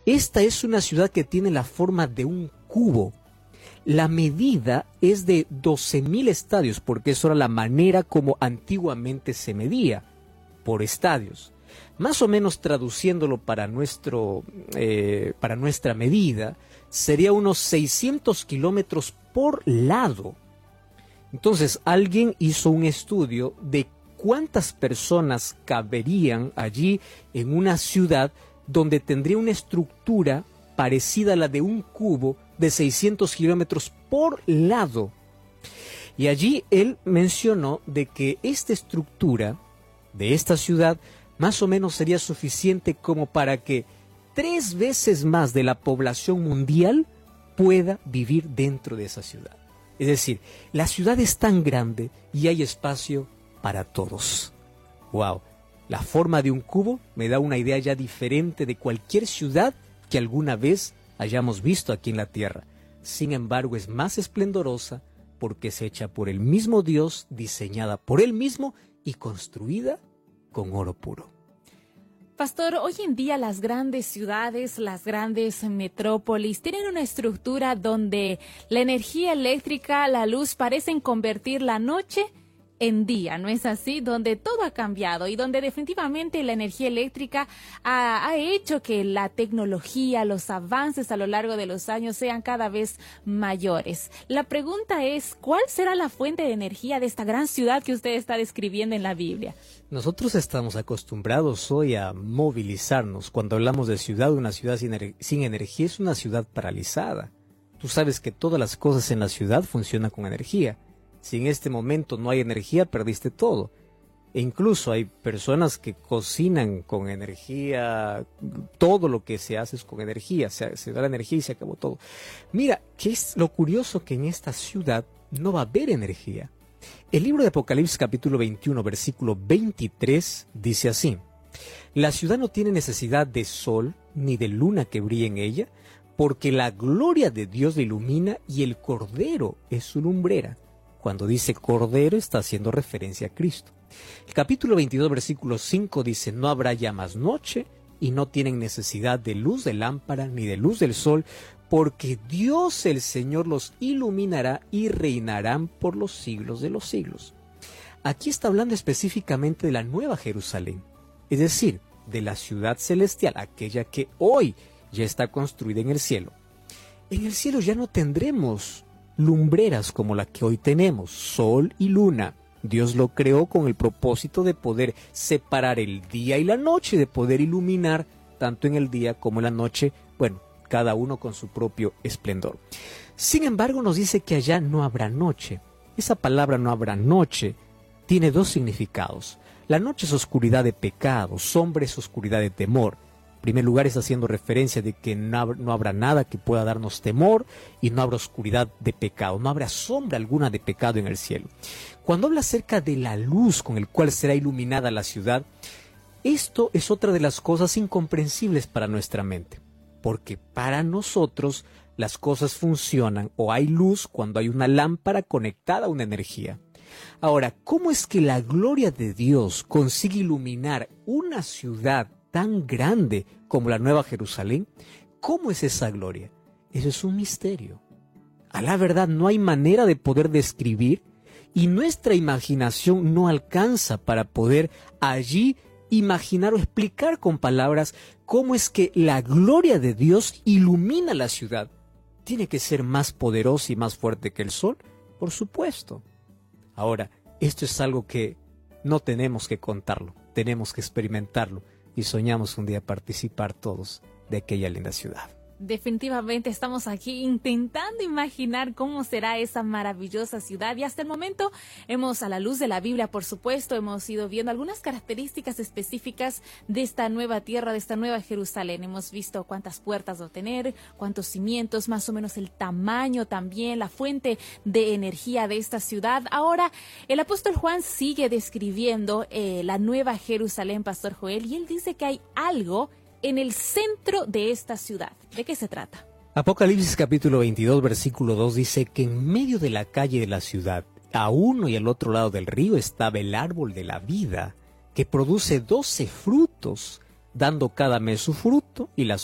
Esta es una ciudad que tiene la forma de un cubo. La medida es de 12.000 estadios, porque eso era la manera como antiguamente se medía, por estadios. Más o menos traduciéndolo para nuestra medida, sería unos 600 kilómetros por lado. Entonces, alguien hizo un estudio de cuántas personas caberían allí en una ciudad donde tendría una estructura parecida a la de un cubo de 600 kilómetros por lado. Y allí él mencionó de que esta estructura de esta ciudad más o menos sería suficiente como para que 3 veces más de la población mundial pueda vivir dentro de esa ciudad. Es decir, la ciudad es tan grande y hay espacio para todos. ¡Wow! La forma de un cubo me da una idea ya diferente de cualquier ciudad que alguna vez hayamos visto aquí en la tierra. Sin embargo, es más esplendorosa porque es hecha por el mismo Dios, diseñada por Él mismo y construida con oro puro. Pastor, hoy en día las grandes ciudades, las grandes metrópolis tienen una estructura donde la energía eléctrica, la luz parecen convertir la noche en día, ¿no es así? Donde todo ha cambiado y donde definitivamente la energía eléctrica ha hecho que la tecnología, los avances a lo largo de los años sean cada vez mayores. La pregunta es, ¿cuál será la fuente de energía de esta gran ciudad que usted está describiendo en la Biblia? Nosotros estamos acostumbrados hoy a movilizarnos. Cuando hablamos de ciudad, una ciudad sin energía es una ciudad paralizada. Tú sabes que todas las cosas en la ciudad funcionan con energía. Si en este momento no hay energía, perdiste todo. E incluso hay personas que cocinan con energía, todo lo que se hace es con energía, se da la energía y se acabó todo. Mira, ¿qué es lo curioso? Que en esta ciudad no va a haber energía. El libro de Apocalipsis capítulo 21, versículo 23 dice así: la ciudad no tiene necesidad de sol ni de luna que brille en ella, porque la gloria de Dios la ilumina y el Cordero es su lumbrera. Cuando dice Cordero está haciendo referencia a Cristo. El capítulo 22, versículo 5 dice: no habrá ya más noche y no tienen necesidad de luz de lámpara ni de luz del sol, porque Dios el Señor los iluminará y reinarán por los siglos de los siglos. Aquí está hablando específicamente de la Nueva Jerusalén, es decir, de la ciudad celestial, aquella que hoy ya está construida en el cielo. En el cielo ya no tendremos lumbreras como la que hoy tenemos, sol y luna. Dios lo creó con el propósito de poder separar el día y la noche, de poder iluminar tanto en el día como en la noche, bueno, cada uno con su propio esplendor. Sin embargo, nos dice que allá no habrá noche. Esa palabra no habrá noche tiene 2 significados. La noche es oscuridad de pecado, sombra es oscuridad de temor. En primer lugar, está haciendo referencia de que no habrá nada que pueda darnos temor y no habrá oscuridad de pecado, no habrá sombra alguna de pecado en el cielo. Cuando habla acerca de la luz con el cual será iluminada la ciudad, esto es otra de las cosas incomprensibles para nuestra mente, porque para nosotros las cosas funcionan o hay luz cuando hay una lámpara conectada a una energía. Ahora, ¿cómo es que la gloria de Dios consigue iluminar una ciudad tan grande como la Nueva Jerusalén? ¿Cómo es esa gloria? Eso es un misterio. A la verdad no hay manera de poder describir y nuestra imaginación no alcanza para poder allí imaginar o explicar con palabras cómo es que la gloria de Dios ilumina la ciudad. ¿Tiene que ser más poderosa y más fuerte que el sol? Por supuesto. Ahora, esto es algo que no tenemos que contarlo, tenemos que experimentarlo. Y soñamos un día participar todos de aquella linda ciudad. Definitivamente estamos aquí intentando imaginar cómo será esa maravillosa ciudad y hasta el momento hemos, a la luz de la Biblia, por supuesto, hemos ido viendo algunas características específicas de esta nueva tierra, de esta nueva Jerusalén. Hemos visto cuántas puertas va a tener, cuántos cimientos, más o menos el tamaño también, la fuente de energía de esta ciudad. Ahora, el apóstol Juan sigue describiendo la nueva Jerusalén, Pastor Joel, y él dice que hay algo en el centro de esta ciudad. ¿De qué se trata? Apocalipsis capítulo 22, versículo 2 dice que en medio de la calle de la ciudad, a uno y al otro lado del río, estaba el árbol de la vida, que produce 12 frutos, dando cada mes su fruto, y las